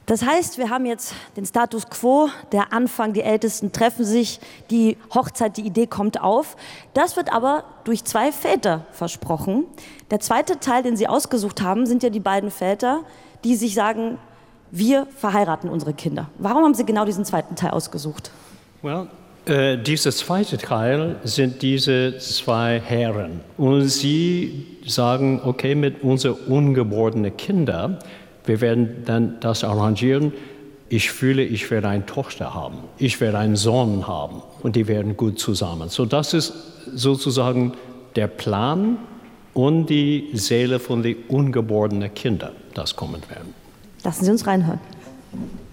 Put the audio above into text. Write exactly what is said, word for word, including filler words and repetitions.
Das heißt, wir haben jetzt den Status quo, der Anfang, die Ältesten treffen sich, die Hochzeit, die Idee kommt auf. Das wird aber durch zwei Väter versprochen. Der zweite Teil, den Sie ausgesucht haben, sind ja die beiden Väter, die sich sagen, wir verheiraten unsere Kinder. Warum haben Sie genau diesen zweiten Teil ausgesucht? Well, äh, dieser zweite Teil sind diese zwei Herren. Und sie sagen, okay, mit unseren ungeborenen Kindern, wir werden dann das arrangieren. Ich fühle, ich werde eine Tochter haben. Ich werde einen Sohn haben. Und die werden gut zusammen. So, das ist sozusagen der Plan und die Seele von den ungeborenen Kindern, das kommen werden. Lassen Sie uns reinhören.